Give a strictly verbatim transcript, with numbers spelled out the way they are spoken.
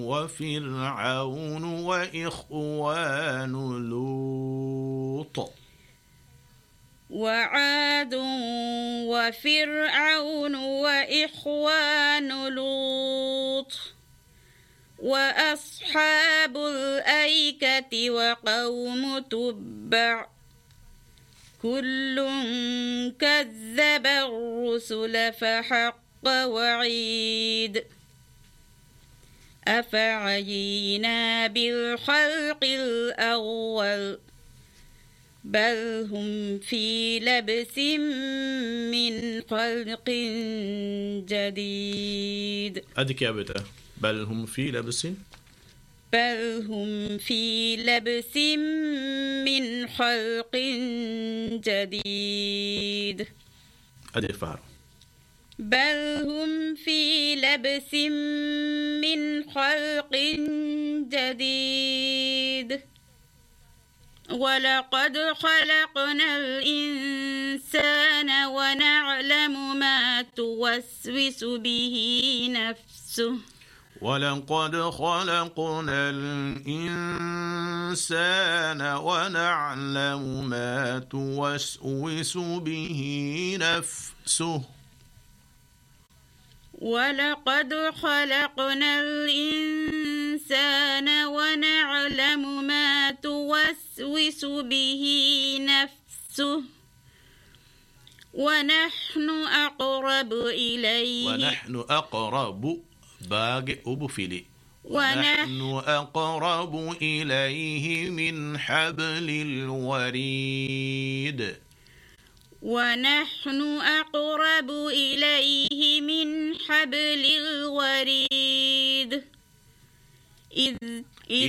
وفرعون وإخوان لوط وعاد وفرعون وإخوان لوط وأصحاب الأيكة وقوم تبع كل كذب الرسل فحق وعيد أفعينا بالخلق الأول بل هم في لبس من خلق جديد. أديك يا بتا بل هم في لبس بل هم في لبس من خلق جديد. أديك فعل بل هم في لبس من خلق جديد. ولقد خلقنا الإنسان ونعلم ما توسوس به نفسه. ولقد خلقنا الإنسان ونعلم ما توسوس به نفسه. ولقد خلقنا الإنسان ونعلم ما توسوس به نفسه ونحن أقرب إليه ونحن أقرب باقي أبفلي ونحن أقرب إليه من حبل الوريد. ونحن أقرب إليه من حبل الوريد إذ